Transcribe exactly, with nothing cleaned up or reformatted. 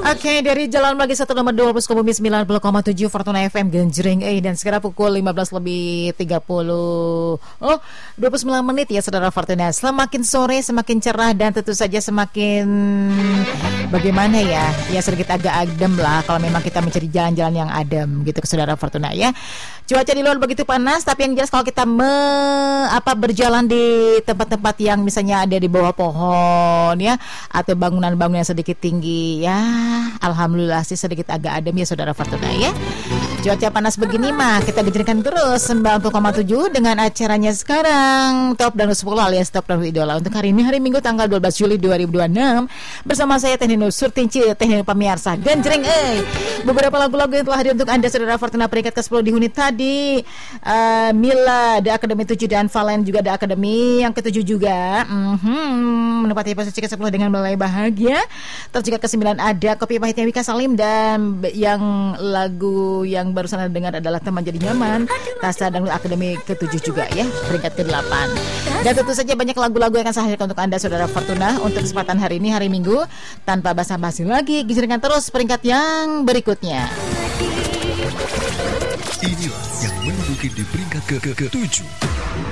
Oke, dari Jalan Melagi satu nomor dua puluh Sukabumi sembilan puluh koma tujuh Fortuna F M Genjreng eh dan sekarang pukul lima belas lebih tiga puluh. Oh, dua puluh sembilan menit ya Saudara Fortuna. Semakin sore semakin cerah dan tentu saja semakin bagaimana ya? Ya sedikit agak adem lah kalau memang kita mencari jalan-jalan yang adem gitu ke Saudara Fortuna ya. Cuaca di luar begitu panas, tapi yang jelas kalau kita me, apa berjalan di tempat-tempat yang misalnya ada di bawah pohon ya atau bangunan-bangunan yang sedikit tinggi ya, alhamdulillah sih sedikit agak adem ya Saudara Fortuna ya. Cuaca panas begini mah kita genjrengkan terus sembilan puluh koma tujuh dengan acaranya sekarang Top dan sepuluh alias Top dan Idola untuk hari ini hari Minggu tanggal dua belas Juli dua ribu dua puluh enam bersama saya Teh Nino Surtinci, Teh Nino Pamiarsa Genjreng eh. Beberapa lagu-lagu yang telah hadir untuk Anda Saudara Fortuna peringkat ke sepuluh di unit tadi uh, Mila The Academy tujuh dan Valen juga The Academy yang ketujuh juga mm-hmm, menempati posisi ke sepuluh dengan Mulai Bahagia. Terus juga ke sembilan ada Kopi Pahitnya Wika Salim dan yang lagu yang barusan Anda dengar adalah Teman Jadi Nyaman Rasa Dangdut Academy ketujuh juga ya peringkat ke delapan. Dan tentu saja banyak lagu-lagu yang akan saya hadirkan untuk Anda Saudara Fortuna untuk kesempatan hari ini hari Minggu. Tanpa basa-basi lagi genjrengkan terus peringkat yang berikutnya. Inilah yang menduduki di peringkat ke ketujuh.